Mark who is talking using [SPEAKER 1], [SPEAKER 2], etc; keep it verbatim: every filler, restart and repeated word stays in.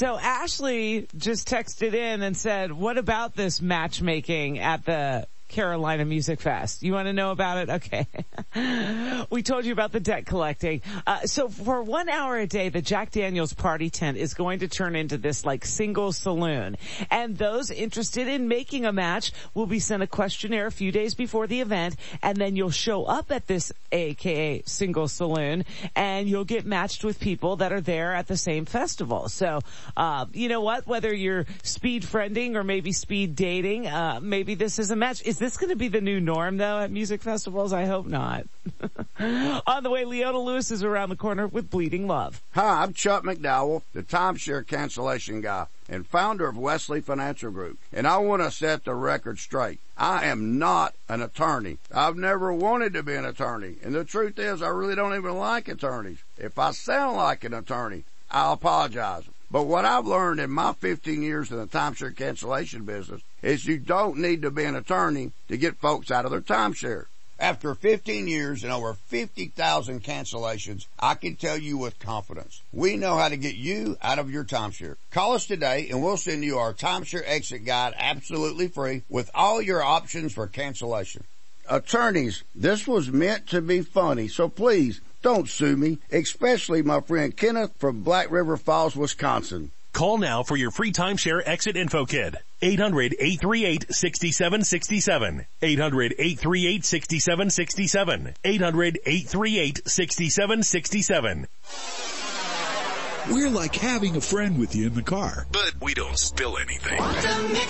[SPEAKER 1] So Ashley just texted in and said, what about this matchmaking at the Carolina Music Fest? You want to know about it? Okay. We told you about the debt collecting. Uh, so for one hour a day, the Jack Daniels party tent is going to turn into this like single saloon. And those interested in making a match will be sent a questionnaire a few days before the event. And then you'll show up at this A K A single saloon and you'll get matched with people that are there at the same festival. So, uh, you know what? Whether you're speed friending or maybe speed dating, uh, maybe this is a match. Is this going to be the new norm though at music festivals? I hope not. On the way, Leona Lewis is around the corner with Bleeding Love.
[SPEAKER 2] Hi, I'm Chuck McDowell, the timeshare cancellation guy and founder of Wesley Financial Group. And I want to set the record straight. I am not an attorney. I've never wanted to be an attorney. And the truth is, I really don't even like attorneys. If I sound like an attorney, I'll apologize. But what I've learned in my fifteen years in the timeshare cancellation business is you don't need to be an attorney to get folks out of their timeshare. After fifteen years and over fifty thousand cancellations, I can tell you with confidence, we know how to get you out of your timeshare. Call us today and we'll send you our timeshare exit guide absolutely free with all your options for cancellation. Attorneys, this was meant to be funny, so please don't sue me, especially my friend Kenneth from Black River Falls, Wisconsin.
[SPEAKER 3] Call now for your free timeshare exit info kit. eight hundred, eight three eight, six seven six seven. eight hundred, eight three eight, six seven six seven. eight hundred, eight three eight, six seven six seven.
[SPEAKER 4] We're like having a friend with you in the car.
[SPEAKER 3] But we don't spill anything.